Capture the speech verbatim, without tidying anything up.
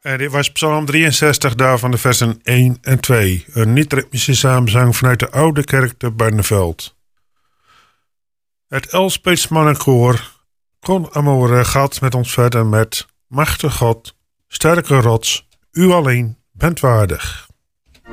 En dit was Psalm drieënzestig, daarvan de versen één en twee. Een niet-ritmische samenzang vanuit de Oude Kerk te Barneveld. Het Elspeets mannenkoor kon Amore gaat met ons verder met Machtige God, sterke rots, u alleen bent waardig.